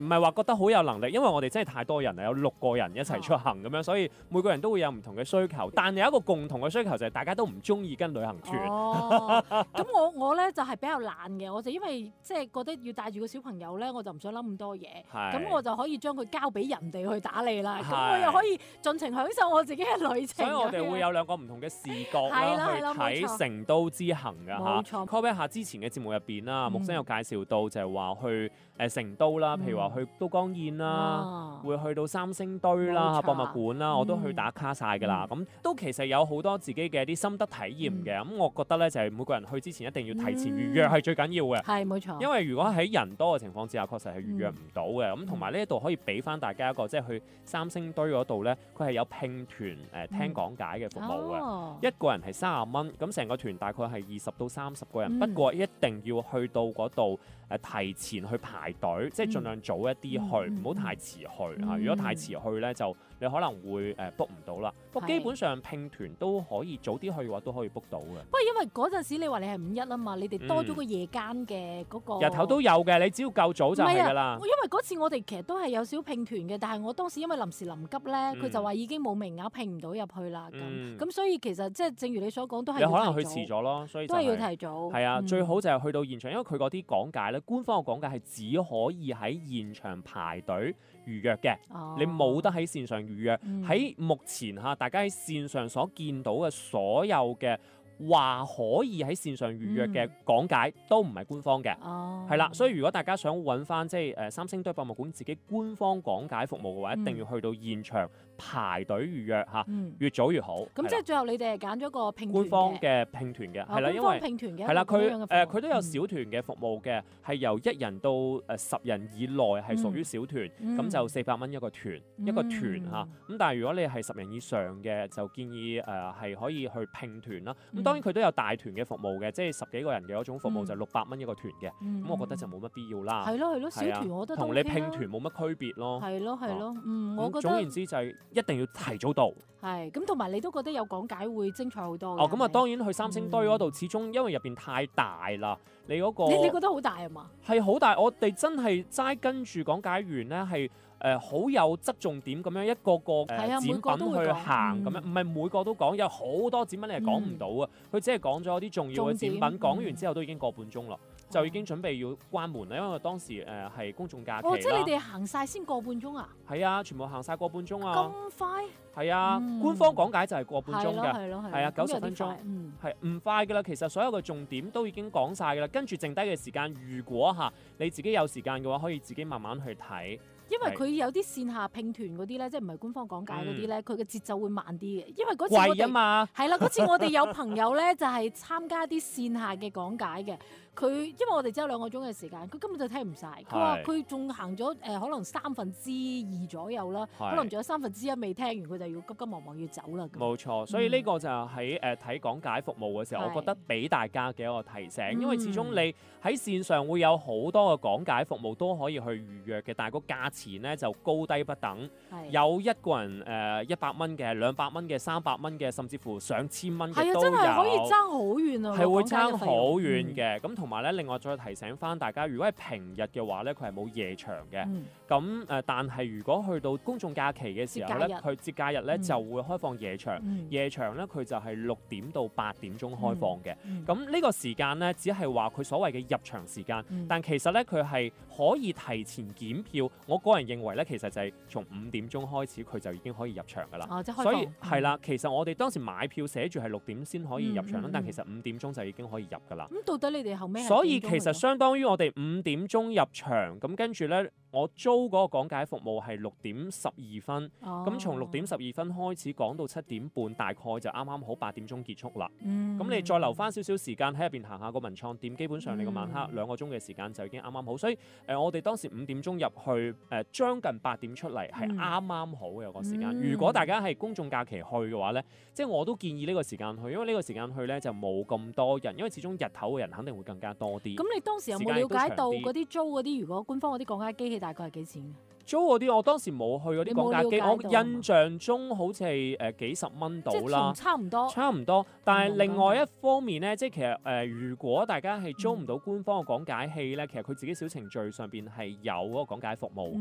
唔係話覺得好有能力，因為我哋真係太多人啦，有6個人一齊出行咁樣，所以每個人都會有唔同嘅需求。但有一個共同嘅需求就係大家都唔中意跟旅行團。 咁我咧就係比較懶嘅，我就因為即係覺得要帶住個小朋友咧，我就唔想諗咁多嘢。咁我就可以將佢交俾人哋去打理啦。咁我又可以盡情享受我自己嘅旅程。 所以我哋會有2個唔同嘅視角啦，去睇成都之行㗎嚇。call back 下之前嘅節目入邊啦，木星有介紹到就係話去成都啦，譬如話去都江堰啦，會去到三星堆啦、博物館啦，我都去打卡晒㗎啦。咁都其實有好多自己嘅一啲心得體驗嘅。咁我覺得咧就係每個人去之前一定要提前預約係最緊要嘅。 係冇錯。因為如果喺人多嘅情況之下，確實係預約唔到嘅。咁同埋呢一度可以俾翻大家一個即係去三星堆嗰度咧，佢係有拼團聽講解嘅服務嘅。一個人係30蚊，咁成個團大概係20到30個人。不過一定要去到嗰度提前去排隊，即係盡量早一啲去，唔好太遲去嚇。如果太遲去咧，就你可能會book 唔到啦。不過基本上拼團都可以早啲去嘅話，都可以 book 到嘅。 不過因為嗰陣時你話你係5.1啊嘛，你哋多咗個夜間嘅嗰個。 日頭都有嘅，你只要夠早就係㗎啦。 因為嗰次我哋其實都係有少拼團嘅，但係我當時因為臨時臨急咧，佢就話已經冇名額拼唔到入去啦。咁所以其實即係正如你所講，都係你可能去遲咗咯，所以都係要提早。 係啊，最好就係去到現場，因為佢嗰啲講解咧，官方嘅講解係只可以喺現場排隊預約嘅，你冇得喺線上預約。喺目前嚇，大家喺線上所見到嘅所有嘅話可以喺線上預約嘅講解都唔係官方嘅，係啦。所以如果大家想揾翻即係三星堆博物館自己官方講解服務嘅話，一定要去到現場排隊預約嚇，越早越好。 咁即係最後你哋係揀咗個拼團官方嘅拼團嘅，係啦，因為拼團嘅係啦，佢都有小團嘅服務嘅，係由1人到10人以內係屬於小團，咁就400蚊一個團嚇。咁但係如果你係10人以上嘅，就建議係可以去拼團啦。咁當然佢都有大團嘅服務嘅，即係10幾個人嘅嗰種服務就600蚊一個團嘅。咁我覺得就冇乜必要啦。 係咯，小團我覺得同你拼團冇乜區別咯。 係咯，我覺得總言之就係一定要提早到。 係咁，同埋你都覺得有講解會精彩好多。 咁啊當然去三星堆嗰度，始終因為入邊太大啦，你嗰個你覺得好大係嘛？ 係好大，我哋真係齋跟住講解員咧係。好有側重點咁樣一個個展品去行咁樣，唔係每個都講，有好多展品你係講唔到啊！佢只係講咗啲重要嘅展品，講完之後都已經個半鐘啦，就已經準備要關門啦，因為當時係公眾假期啦。 即係你哋行晒先個半鐘啊？ 係啊，全部行晒個半鐘啊！ 咁快？ 係啊，官方講解就係個半鐘嘅， 係啊90分鐘，係唔快㗎啦。其實所有嘅重點都已經講晒㗎啦，跟住剩低嘅時間，如果你自己有時間嘅話，可以自己慢慢去睇。 因為佢有啲線下拼團嗰啲咧，即係唔係官方講解嗰啲咧，佢嘅節奏會慢啲嘅。因為嗰次貴啊嘛， 係啦，嗰次我哋有朋友咧就係參加啲線下嘅講解嘅。佢因為我哋只有2個鐘嘅時間，佢根本就聽唔晒。佢話佢仲行咗可能2/3左右啦，可能仲有1/3未聽完，佢就要急急忙忙要走啦。 冇錯，所以呢個就喺睇講解服務嘅時候，我覺得俾大家嘅一個提醒，因為始終你喺線上會有好多嘅講解服務都可以去預約嘅，但係個價錢咧就高低不等，有一個人100蚊嘅、200蚊嘅、300蚊嘅，甚至乎上千蚊嘅都有。係啊，真係可以爭好遠啊！ 係會爭好遠嘅。咁同埋咧，另外再提醒翻大家，如果係平日嘅話咧，佢係冇夜場嘅。咁但係如果去到公眾假期嘅時候咧，佢節假日咧就會開放夜場。夜場咧佢就係6點到8點鐘開放嘅。咁呢個時間咧，只係話佢所謂嘅入場時間，但其實咧佢係可以提前檢票。我個人認為咧，其實就係從5點鐘開始，佢就已經可以入場㗎啦。所以係啦，其實我哋當時買票寫住係6點先可以入場啦，但其實5點鐘就已經可以入㗎啦。 咁到底你哋後尾？ 所以其實相當於我哋5點鐘入場，咁跟住咧，我租嗰個講解服務係6點12分，咁從6點12分開始講到7點半，大概就啱啱好8點鐘結束啦。咁你再留翻少少時間喺入邊行下個文創店，基本上你個晚黑2個鐘嘅時間就已經啱啱好。所以我哋當時5點鐘入去，將近8點出嚟係啱啱好嘅個時間。如果大家係公眾假期去嘅話咧，即係我都建議呢個時間去，因為呢個時間去咧就冇咁多人，因為始終日頭嘅人肯定會更加多啲。 咁你當時有冇了解到嗰啲租嗰啲，如果官方嗰啲講解機器大概係幾錢？ 租嗰啲我當時冇去嗰啲講解機， 你冇了解到我印象中好似係幾十蚊到即係啦同。差唔多。 差唔多，但係唔同另外一方面咧，即係其實如果大家係租唔到官方嘅講解器咧，其實佢自己小程序上邊係有嗰個講解服務。